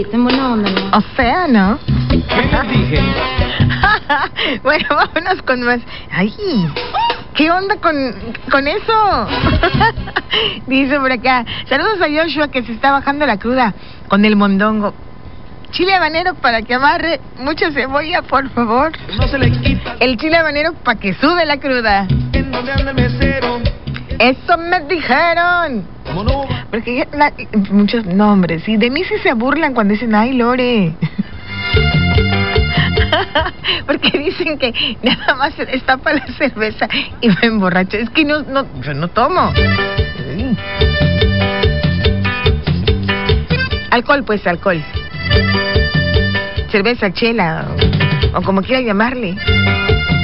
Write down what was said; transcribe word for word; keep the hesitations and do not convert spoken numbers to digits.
En buena onda, ¿no? O sea, ¿no? ¿Qué les dije? Bueno, vámonos con más. ¡Ay! ¿Qué onda con, con eso? Dice por acá. Saludos a Joshua que se está bajando la cruda con el mondongo. Chile habanero para que amarre mucha cebolla, por favor. No se le quita. El chile habanero para que sube la cruda. En donde anda el mesero. Eso me dijeron. Como no va. Porque la, muchos nombres. Y de mí sí se burlan cuando dicen, ay, Lore. Porque dicen que nada más se destapa la cerveza y me emborracho. Es que no, no, yo no tomo. Sí. Alcohol, pues, alcohol. Cerveza, chela, o, o como quiera llamarle.